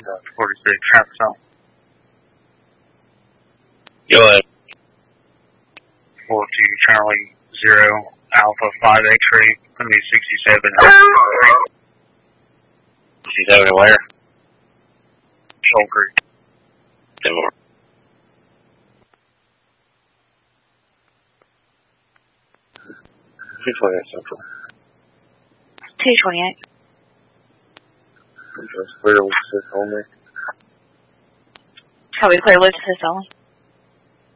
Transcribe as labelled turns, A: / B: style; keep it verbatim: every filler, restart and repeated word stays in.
A: forty-six, traffic zone.
B: Go ahead.
A: four two Charlie zero Alpha five X-ray, going to be sixty-seven.
B: sixty-seven where?
A: Shoal Creek.
B: ten more. two twenty-eight Central.
C: two twenty-eight.
B: Just clear with assist only.
C: How we clear with assist only?